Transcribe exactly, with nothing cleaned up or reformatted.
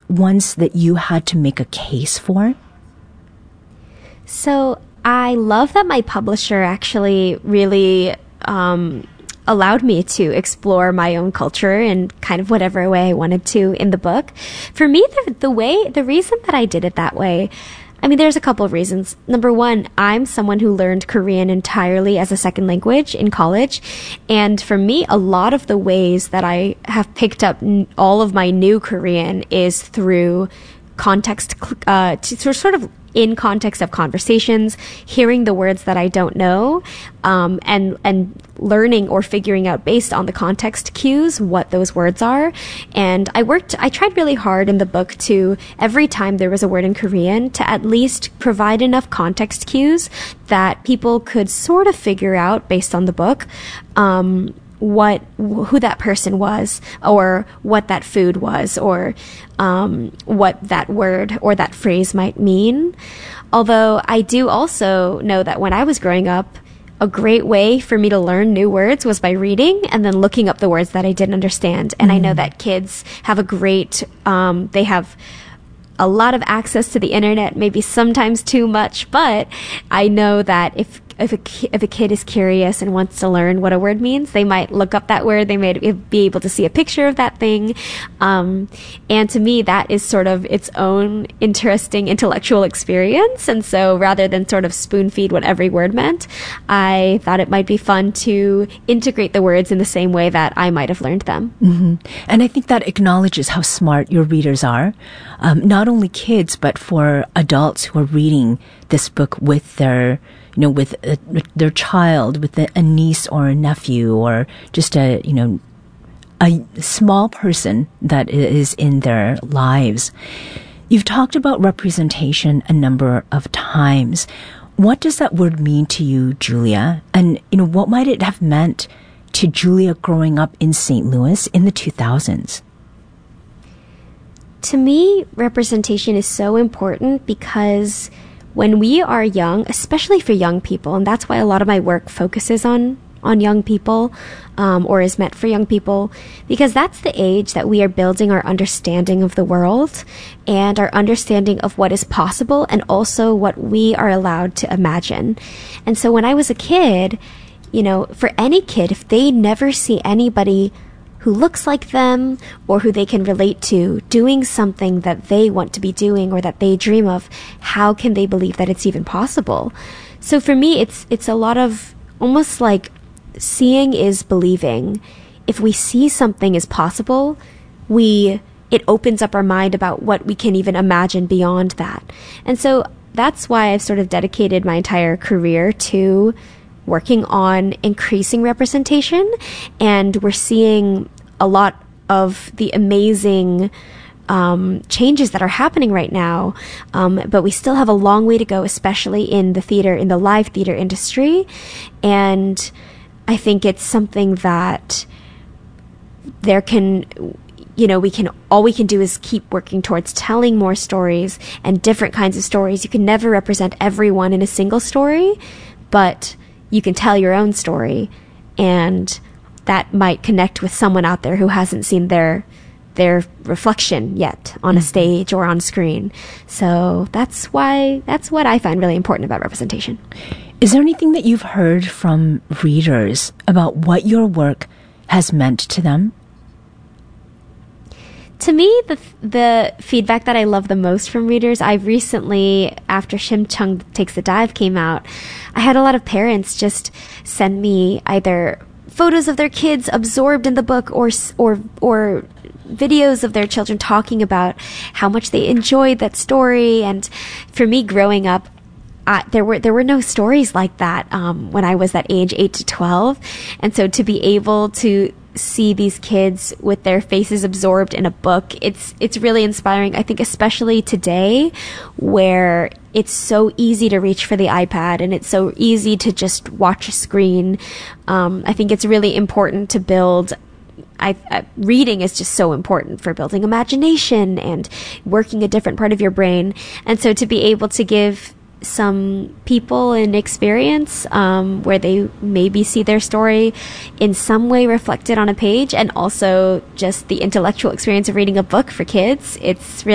ones that you had to make a case for? So I love that my publisher actually really um, allowed me to explore my own culture in kind of whatever way I wanted to in the book. For me, the, the way, the reason that I did it that way, I mean, there's a couple of reasons. Number one, I'm someone who learned Korean entirely as a second language in college. And for me, a lot of the ways that I have picked up n- all of my new Korean is through context, uh, to sort of in context of conversations, hearing the words that I don't know, um, and and learning or figuring out based on the context cues what those words are. And I worked, I tried really hard in the book to, every time there was a word in Korean, to at least provide enough context cues that people could sort of figure out based on the book, um, what who that person was, or what that food was, or um, what that word or that phrase might mean. Although I do also know that when I was growing up, a great way for me to learn new words was by reading and then looking up the words that I didn't understand. And mm. I know that kids have a great, um, they have a lot of access to the internet, maybe sometimes too much, but I know that if if a, ki- if a kid is curious and wants to learn what a word means, they might look up that word, they may be able to see a picture of that thing. Um, and to me, that is sort of its own interesting intellectual experience. And so rather than sort of spoon feed what every word meant, I thought it might be fun to integrate the words in the same way that I might have learned them. Mm-hmm. And I think that acknowledges how smart your readers are. Um, not only kids, but for adults who are reading this book with their, you know, with a, their child, with a, a niece or a nephew, or just a, you know, a small person that is in their lives. You've talked about representation a number of times. What does that word mean to you, Julia? And, you know, what might it have meant to Julia growing up in Saint Louis in the two thousands? To me, representation is so important because when we are young, especially for young people, and that's why a lot of my work focuses on on young people, um, or is meant for young people, because that's the age that we are building our understanding of the world and our understanding of what is possible and also what we are allowed to imagine. And so when I was a kid, you know, for any kid, if they never see anybody who looks like them or who they can relate to doing something that they want to be doing or that they dream of, how can they believe that it's even possible? So for me, it's it's a lot of almost like seeing is believing. If we see something is possible, we it opens up our mind about what we can even imagine beyond that. And so that's why I've sort of dedicated my entire career to working on increasing representation, and we're seeing a lot of the amazing um, changes that are happening right now, um, but we still have a long way to go, especially in the theater, in the live theater industry. And I think it's something that there can, you know, we can, all we can do is keep working towards telling more stories and different kinds of stories. You can never represent everyone in a single story, but you can tell your own story, and that might connect with someone out there who hasn't seen their their reflection yet on a stage or on screen. So that's why that's what I find really important about representation. Is there anything that you've heard from readers about what your work has meant to them? To me, the the feedback that I love the most from readers, I recently, after Shim-Chung Takes the Dive came out, I had a lot of parents just send me either photos of their kids absorbed in the book or or or videos of their children talking about how much they enjoyed that story. And for me, growing up, Uh, there were there were no stories like that um, when I was that age, eight to twelve, and so to be able to see these kids with their faces absorbed in a book, it's it's really inspiring. I think especially today, where it's so easy to reach for the iPad and it's so easy to just watch a screen. Um, I think it's really important to build. I, uh, reading is just so important for building imagination and working a different part of your brain, and so to be able to give some people an experience um, where they maybe see their story in some way reflected on a page, and also just the intellectual experience of reading a book for kids, it's really